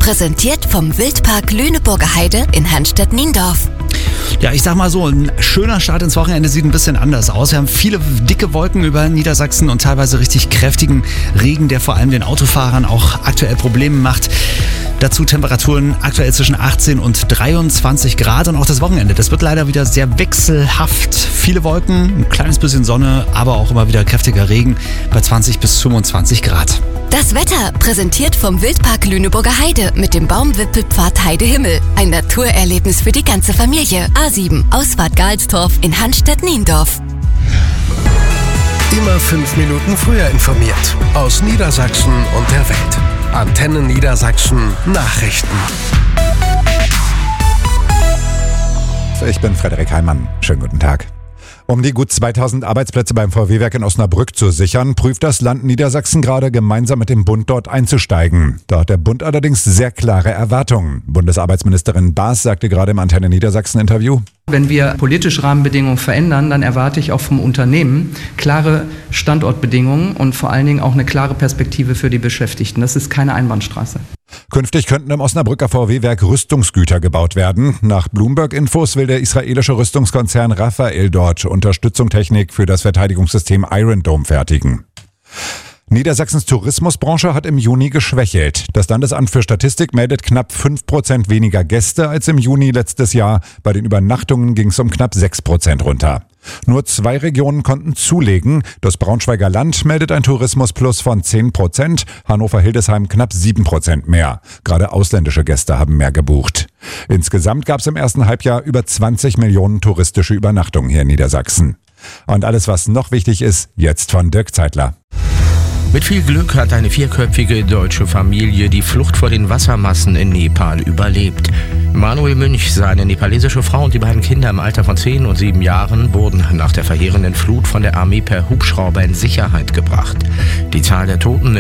präsentiert vom Wildpark Lüneburger Heide in Hanstedt-Niendorf. Ja, ich sag mal so, ein schöner Start ins Wochenende sieht ein bisschen anders aus. Wir haben viele dicke Wolken über Niedersachsen und teilweise richtig kräftigen Regen, der vor allem den Autofahrern auch aktuell Probleme macht. Dazu Temperaturen aktuell zwischen 18 und 23 Grad und auch das Wochenende. Das wird leider wieder sehr wechselhaft. Viele Wolken, ein kleines bisschen Sonne, aber auch immer wieder kräftiger Regen bei 20 bis 25 Grad. Das Wetter präsentiert vom Wildpark Lüneburger Heide mit dem Baumwipfelpfad Heidehimmel. Ein Naturerlebnis für die ganze Familie. A7, Ausfahrt Galstorf in Hanstedt-Niendorf. Immer 5 Minuten früher informiert. Aus Niedersachsen und der Welt. Antenne Niedersachsen Nachrichten. Ich bin Frederik Heimann. Schönen guten Tag. Um die gut 2000 Arbeitsplätze beim VW-Werk in Osnabrück zu sichern, prüft das Land Niedersachsen gerade gemeinsam mit dem Bund dort einzusteigen. Da hat der Bund allerdings sehr klare Erwartungen. Bundesarbeitsministerin Baas sagte gerade im Antenne Niedersachsen-Interview: Wenn wir politische Rahmenbedingungen verändern, dann erwarte ich auch vom Unternehmen klare Standortbedingungen und vor allen Dingen auch eine klare Perspektive für die Beschäftigten. Das ist keine Einbahnstraße. Künftig könnten im Osnabrücker VW-Werk Rüstungsgüter gebaut werden. Nach Bloomberg-Infos will der israelische Rüstungskonzern Rafael dort Unterstützungstechnik für das Verteidigungssystem Iron Dome fertigen. Niedersachsens Tourismusbranche hat im Juni geschwächelt. Das Landesamt für Statistik meldet knapp 5% weniger Gäste als im Juni letztes Jahr. Bei den Übernachtungen ging es um knapp 6% runter. Nur 2 Regionen konnten zulegen. Das Braunschweiger Land meldet ein Tourismusplus von 10%, Hannover-Hildesheim knapp 7% mehr. Gerade ausländische Gäste haben mehr gebucht. Insgesamt gab es im ersten Halbjahr über 20 Millionen touristische Übernachtungen hier in Niedersachsen. Und alles, was noch wichtig ist, jetzt von Dirk Zeitler. Mit viel Glück hat eine 4köpfige deutsche Familie die Flucht vor den Wassermassen in Nepal überlebt. Manuel Münch, seine nepalesische Frau und die beiden Kinder im Alter von 10 und 7 Jahren wurden nach der verheerenden Flut von der Armee per Hubschrauber in Sicherheit gebracht. Die Zahl der Toten